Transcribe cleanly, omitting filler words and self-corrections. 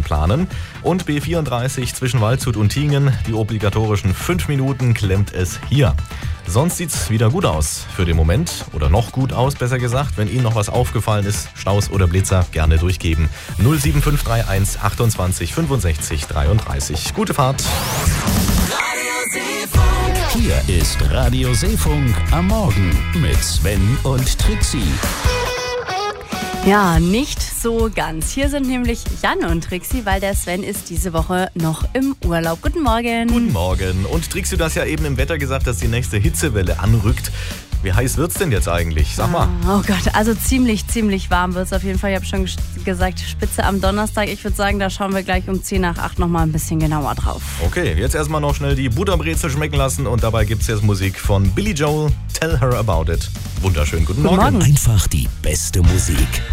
planen. Und B34 zwischen Waldshut und Tiengen, die obligatorischen 5 Minuten klemmt es hier. Sonst sieht's wieder gut aus für den Moment, oder noch gut aus, besser gesagt. Wenn Ihnen noch was aufgefallen ist, Staus oder Blitzer, gerne durchgeben. 07531 28 65 33. Gute Fahrt. Hier ist Radio Seefunk am Morgen mit Sven und Trixie. Ja, nicht so ganz. Hier sind nämlich Jan und Trixie, weil der Sven ist diese Woche noch im Urlaub. Guten Morgen. Guten Morgen. Und Trixie, du hast ja eben im Wetter gesagt, dass die nächste Hitzewelle anrückt. Wie heiß wird's denn jetzt eigentlich? Sag mal. Oh Gott, also ziemlich warm wird's auf jeden Fall. Ich habe schon gesagt, Spitze am Donnerstag. Ich würde sagen, da schauen wir gleich um 10 nach 8 nochmal ein bisschen genauer drauf. Okay, jetzt erstmal noch schnell die Butterbrezel schmecken lassen und dabei gibt's jetzt Musik von Billy Joel, Tell Her About It. Wunderschön, guten Morgen. Einfach die beste Musik.